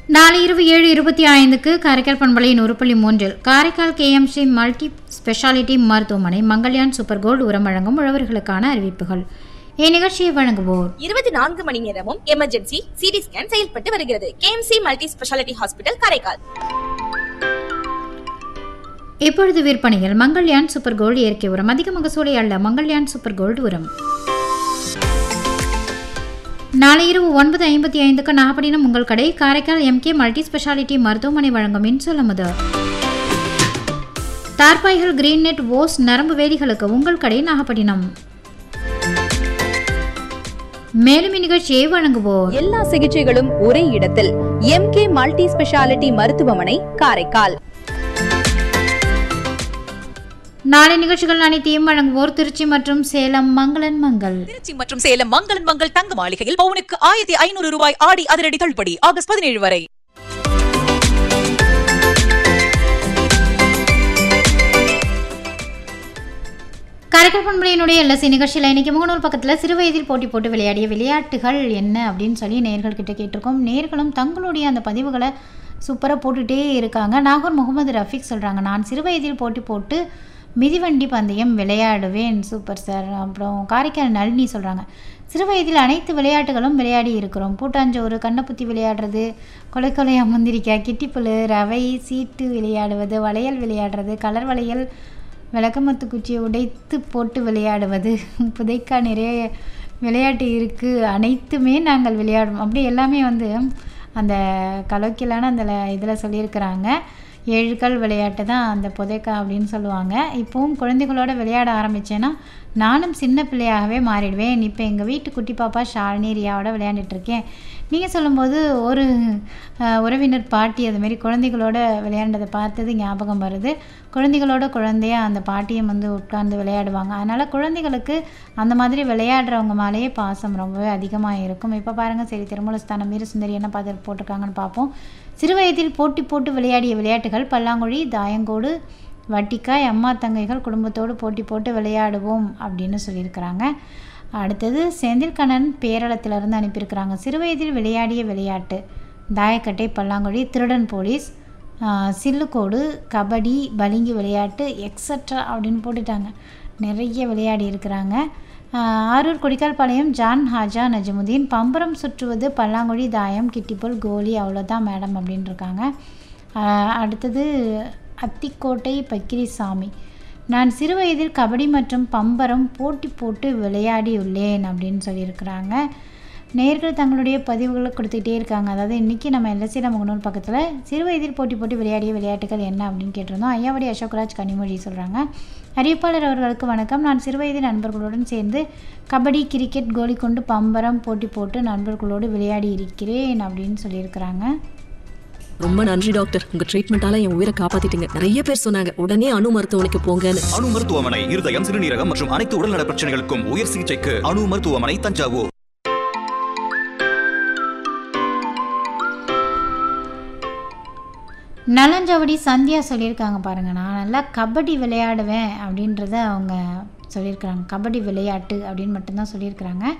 நாளை இரவு 7:25க்கு காரைக்கால் பண்பலை 100.3 காரைக்கால் கேஎம்சி மல்டி ஸ்பெஷாலிட்டி மருத்துவமனை மங்கள்யான் சூப்பர் கோல்டு உரம் வழங்கும் உழவர்களுக்கான அறிவிப்புகள். இந்நிகழ்ச்சியை வழங்குவோர் 24 மணி நேரமும் எமர்ஜென்சி சிடி ஸ்கேன் செயல்பட்டு வருகிறது. KMC multi speciality hospital Karaikal. இப்பொழுது விற்பனையில் மங்கள்யான் சூப்பர் கோல்டு இயற்கை உரம். அதிக மகசூலை அல்ல மங்கள்யான் சூப்பர் கோல்டு உரம். நாளை இரவு 9:55க்கு நாகப்பட்டினம் உங்கள் கடை காரைக்கால் எம்கே மல்டி ஸ்பெஷாலிட்டி மருத்துவமனை வழங்கும் இன்சொல்லமுது. தார்பாய்கள் கிரீன் நெட் ஓஸ் நரம்பு வேலிகளுக்கு உங்கள் கடை நாகப்பட்டினம். மேலும் இந்நிகழ்ச்சியை வழங்குவோர் எல்லா சிகிச்சைகளும் ஒரே இடத்தில் எம்கே மல்டி ஸ்பெஷாலிட்டி மருத்துவமனை காரைக்கால். நாளை நிகழ்ச்சிகள் அனைத்தையும் வழங்குவோர் திருச்சி மற்றும் சேலம் மங்களன் மங்கள். திருச்சி மற்றும் சேலம் மங்களன் மங்கள் தங்க மாளிகையில் பவுனுக்கு 1500 ரூபாய் ஆடி அதிரடி தள்ளுபடி ஆகஸ்ட் 17 வரை. காரைக்கால் பண்பலையினுடைய எல்எஸ்சி நிகழ்ச்சியில் இன்னைக்கு முகநூல் பக்கத்தில் சிறுவயதில் போட்டி போட்டு விளையாடிய விளையாட்டுகள் என்ன அப்படின்னு சொல்லி நேயர்கள்கிட்ட கேட்டிருக்கோம். நேயர்களும் தங்களுடைய அந்த பதிவுகளை சூப்பராக போட்டுகிட்டே இருக்காங்க. நாகூர் முகமது ரஃபீக் சொல்கிறாங்க, நான் சிறுவயதில் போட்டி போட்டு மிதிவண்டி பந்தயம் விளையாடுவேன். Super sir. அப்புறம் காரைக்கால் நளினி சொல்கிறாங்க, சிறுவயதில் அனைத்து விளையாட்டுகளும் விளையாடி இருக்கிறோம். பூட்டாஞ்சோறு, கண்ணப்புத்தி விளையாடுறது, கொலைக்கொலையா முந்திரிக்காய், கிட்டிப்புழு, ரவை, சீட்டு விளையாடுவது, வளையல் விளையாடுறது, கலர் வளையல், விளக்கமத்து குச்சியை உடைத்து போட்டு விளையாடுவது, புதைக்கா, நிறைய விளையாட்டு இருக்குது. அனைத்துமே நாங்கள் விளையாடுவோம். அப்படி எல்லாமே வந்து அந்த கலோக்கியலான அந்த இதில் சொல்லியிருக்கிறாங்க. 7 கல் விளையாட்டு தான் அந்த புதைக்கா அப்படின்னு சொல்லுவாங்க. இப்போவும் குழந்தைகளோட விளையாட ஆரம்பித்தேன்னா நானும் சின்ன பிள்ளையாகவே மாறிடுவேன். இப்போ எங்கள் வீட்டு குட்டி பாப்பா ஷாலினி ரியாவோட விளையாண்டுட்ருக்கேன். நீங்கள் சொல்லும்போது ஒரு உறவினர் பாட்டி அதுமாரி குழந்தைகளோட விளையாண்டதை பார்த்தது ஞாபகம் வருது. குழந்தைகளோட குழந்தையாக அந்த பாட்டியும் வந்து உட்கார்ந்து விளையாடுவாங்க. அதனால் குழந்தைகளுக்கு அந்த மாதிரி விளையாடுறவங்க மேலேயே பாசம் ரொம்பவே அதிகமாக இருக்கும். இப்போ பாருங்கள், சரி திருமூலஸ்தானம் வீரசுந்தரி என்ன பார்த்து போட்டிருக்காங்கன்னு பார்ப்போம். சிறுவயதில் போட்டி போட்டு விளையாடிய விளையாட்டுகள் பல்லாங்குழி, தாயங்கோடு, வட்டிக்காய், அம்மா தங்கைகள் குடும்பத்தோடு போட்டி போட்டு விளையாடுவோம் அப்படின்னு சொல்லியிருக்கிறாங்க. அடுத்தது செந்தில்கண்ணன் பேரளத்திலிருந்து அனுப்பியிருக்கிறாங்க, சிறுவயதில் விளையாடிய விளையாட்டு தாயக்கட்டை, பல்லாங்குழி, திருடன் போலீஸ், சில்லுக்கோடு, கபடி, பலிங்கி விளையாட்டு எக்ஸட்ரா அப்படின்னு போட்டுட்டாங்க. நிறைய விளையாடி இருக்கிறாங்க. ஆரூர் கொடிக்கால்பாளையம் ஜான் ஹாஜா நஜமுதீன், பம்பரம் சுற்றுவது, பல்லாங்குழி, தாயம், கிட்டிப்புல், கோலி, அவ்வளோதான் மேடம் அப்படின்னு இருக்காங்க. அடுத்தது அத்திக்கோட்டை பக்கிரிசாமி, நான் சிறுவயதில் கபடி மற்றும் பம்பரம் போட்டி போட்டு விளையாடியுள்ளேன் அப்படின்னு சொல்லியிருக்கிறாங்க. நேயர்கள் தங்களுடைய பதிவுகளை கொடுத்துக்கிட்டே இருக்காங்க. அதாவது இன்றைக்கி நம்ம எல்எஸ்சி முகநூல் பக்கத்தில் சிறுவயதில் போட்டி போட்டு விளையாடிய விளையாட்டுகள் என்ன அப்படின்னு கேட்டிருந்தோம். ஐயாவடி அசோக்ராஜ் கனிமொழி சொல்கிறாங்க, அறிவிப்பாளர் அவர்களுக்கு வணக்கம். நான் சிறுவயதில் நண்பர்களுடன் சேர்ந்து கபடி, கிரிக்கெட், கோலி கொண்டு பம்பரம் போட்டி போட்டு நண்பர்களோடு விளையாடி இருக்கிறேன் அப்படின்னு சொல்லியிருக்கிறாங்க. ரொம்ப நன்றி டாக்டர், உங்க ட்ரீட்மெண்டால என் உயிரை காப்பாத்திட்டீங்க. நிறைய பேர் சொன்னாங்க உடனே அணு மருத்துவமனைக்கு போங்கன்னு. அணு மருத்துவமனை இருதயம், சிறுநீரகம் மற்றும் அனைத்து உடல்நல பிரச்சனைகளுக்கும் உயர் சிகிச்சைக்கு அணு மருத்துவமனை தஞ்சாவூர். நலஞ்சாவடி சந்தியா சொல்லியிருக்காங்க பாருங்கள், நான் நல்லா கபடி விளையாடுவேன் அப்படின்றத அவங்க சொல்லியிருக்கிறாங்க. கபடி விளையாட்டு அப்படின்னு மட்டும்தான் சொல்லியிருக்கிறாங்க.